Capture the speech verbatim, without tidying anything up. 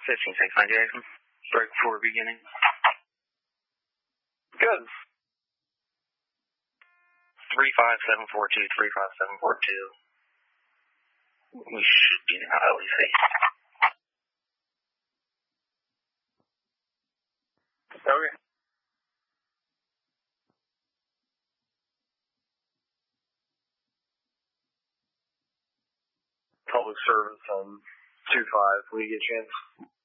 fifteen six nine Jason. Break before beginning. Good. three five seven four two, three five seven four two. We should be now, at least. Okay. Public service on two five when you get a chance.